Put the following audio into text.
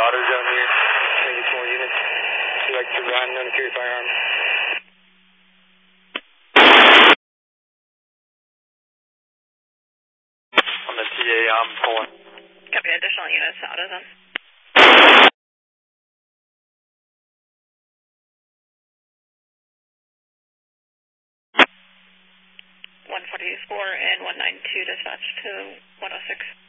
auto zone here. Maybe 4 units. You like to run and carry firearms? On the TA, I'm pulling. Copy, additional units to auto zone. 144 and 192 dispatch to 106.